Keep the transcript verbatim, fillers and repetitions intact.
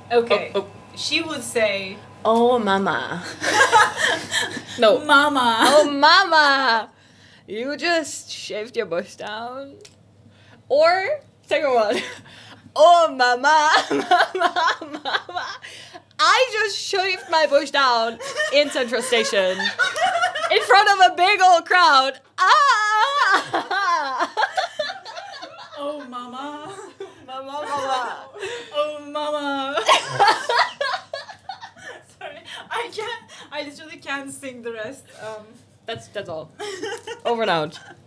Okay. Oh, oh. She would say, Oh, mama. No. Mama. Oh, mama. You just shaved your bush down. Or, second one. Oh, mama. Mama. Mama. I just shaved my bush down in Central Station. In front of a big old crowd. Ah! Oh, mama. Mama, mama. Oh, mama. Sorry, I can't. I literally can't sing the rest. Um, That's that's all. Over and out.